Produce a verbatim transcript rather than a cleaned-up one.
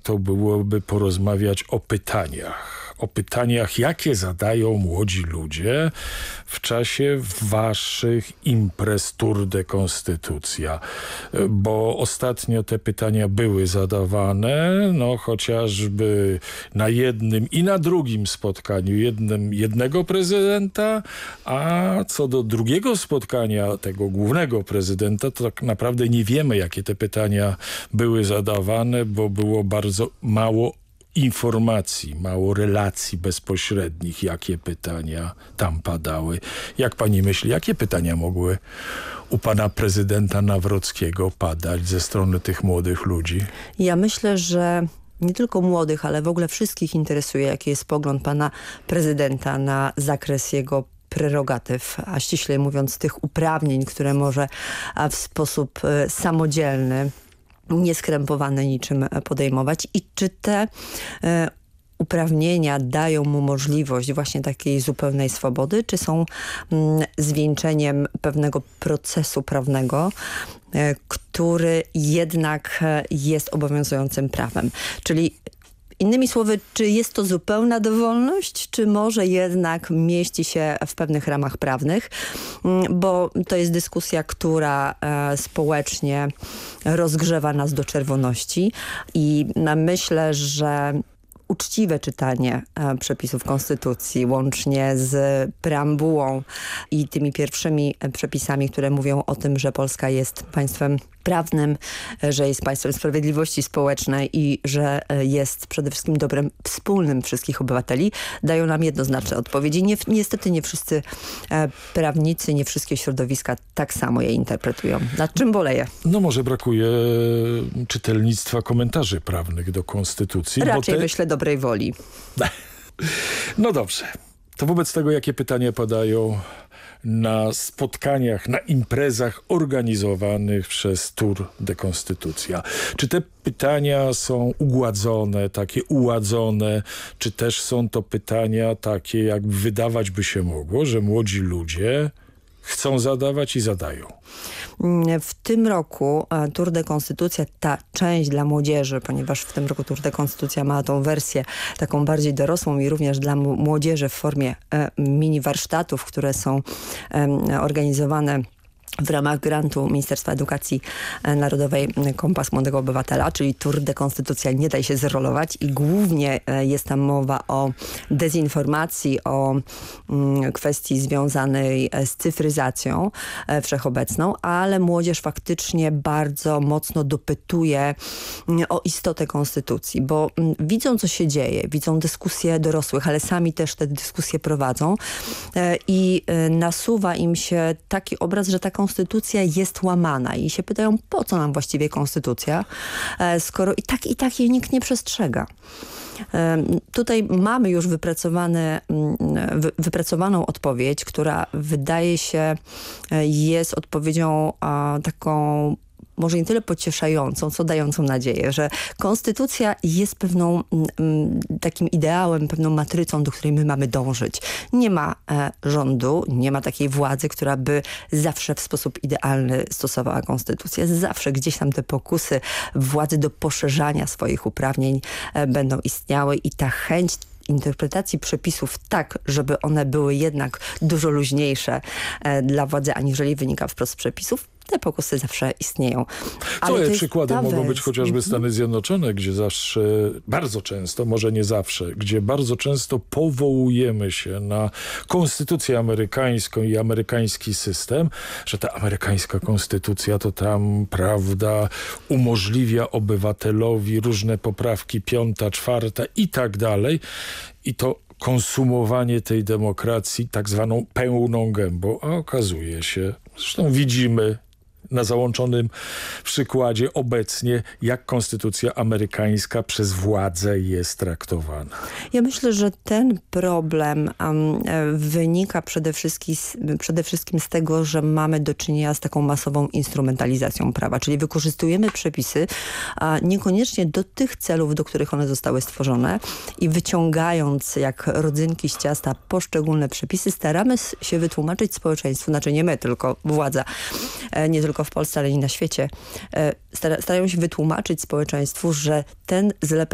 warto byłoby porozmawiać o pytaniach. O pytaniach, jakie zadają młodzi ludzie w czasie waszych imprez Tour de Konstytucja. Bo ostatnio te pytania były zadawane, no chociażby na jednym i na drugim spotkaniu jednym, jednego prezydenta, a co do drugiego spotkania tego głównego prezydenta, to tak naprawdę nie wiemy, jakie te pytania były zadawane, bo było bardzo mało informacji, mało relacji bezpośrednich, jakie pytania tam padały. Jak pani myśli, jakie pytania mogły u pana prezydenta Nawrockiego padać ze strony tych młodych ludzi? Ja myślę, że nie tylko młodych, ale w ogóle wszystkich interesuje, jaki jest pogląd pana prezydenta na zakres jego prerogatyw, a ściślej mówiąc tych uprawnień, które może w sposób samodzielny, nieskrępowane niczym podejmować i czy te e, uprawnienia dają mu możliwość właśnie takiej zupełnej swobody, czy są mm, zwieńczeniem pewnego procesu prawnego, e, który jednak e, jest obowiązującym prawem. Czyli innymi słowy, czy jest to zupełna dowolność, czy może jednak mieści się w pewnych ramach prawnych, bo to jest dyskusja, która e, społecznie rozgrzewa nas do czerwoności i myślę, że uczciwe czytanie e, przepisów Konstytucji, łącznie z preambułą i tymi pierwszymi przepisami, które mówią o tym, że Polska jest państwem prawnym, że jest państwem sprawiedliwości społecznej i że jest przede wszystkim dobrem wspólnym wszystkich obywateli, dają nam jednoznaczne odpowiedzi. Nie, niestety nie wszyscy e, prawnicy, nie wszystkie środowiska tak samo je interpretują. Nad czym boleję? No może brakuje czytelnictwa komentarzy prawnych do Konstytucji. Raczej bo te... myślę dobrej woli. No dobrze. To wobec tego, jakie pytania padają na spotkaniach, na imprezach organizowanych przez Tour de Konstytucja. Czy te pytania są ugładzone, takie uładzone, czy też są to pytania takie, jak wydawać by się mogło, że młodzi ludzie chcą zadawać i zadają? W tym roku Tour de Konstytucja, ta część dla młodzieży, ponieważ w tym roku Tour de Konstytucja ma tą wersję taką bardziej dorosłą i również dla młodzieży w formie mini warsztatów, które są organizowane w ramach grantu Ministerstwa Edukacji Narodowej Kompas Młodego Obywatela, czyli Tour de Konstytucja nie daj się zrolować i głównie jest tam mowa o dezinformacji, o mm, kwestii związanej z cyfryzacją e, wszechobecną, ale młodzież faktycznie bardzo mocno dopytuje mm, o istotę Konstytucji, bo mm, widzą, co się dzieje, widzą dyskusje dorosłych, ale sami też te dyskusje prowadzą e, i e, nasuwa im się taki obraz, że taką konstytucja jest łamana i się pytają, po co nam właściwie konstytucja, skoro i tak, i tak jej nikt nie przestrzega. Tutaj mamy już wypracowane, wypracowaną odpowiedź, która wydaje się jest odpowiedzią taką może nie tyle pocieszającą, co dającą nadzieję, że konstytucja jest pewną m, takim ideałem, pewną matrycą, do której my mamy dążyć. Nie ma e, rządu, nie ma takiej władzy, która by zawsze w sposób idealny stosowała konstytucję. Zawsze gdzieś tam te pokusy władzy do poszerzania swoich uprawnień e, będą istniały i ta chęć interpretacji przepisów tak, żeby one były jednak dużo luźniejsze e, dla władzy, aniżeli wynika wprost z przepisów, te pokusy zawsze istnieją. Ale przykładem mogą być chociażby Stany Zjednoczone, gdzie zawsze, bardzo często, może nie zawsze, gdzie bardzo często powołujemy się na konstytucję amerykańską i amerykański system, że ta amerykańska konstytucja to tam, prawda, umożliwia obywatelowi różne poprawki, piąta, czwarta i tak dalej. I to konsumowanie tej demokracji tak zwaną pełną gębą, a okazuje się, zresztą widzimy na załączonym przykładzie obecnie, jak konstytucja amerykańska przez władzę jest traktowana. Ja myślę, że ten problem um, wynika przede wszystkim, z, przede wszystkim z tego, że mamy do czynienia z taką masową instrumentalizacją prawa, czyli wykorzystujemy przepisy a niekoniecznie do tych celów, do których one zostały stworzone i wyciągając jak rodzynki z ciasta poszczególne przepisy, staramy się wytłumaczyć społeczeństwu, znaczy nie my, tylko władza, nie tylko w Polsce, ale i na świecie, starają się wytłumaczyć społeczeństwu, że ten zlepek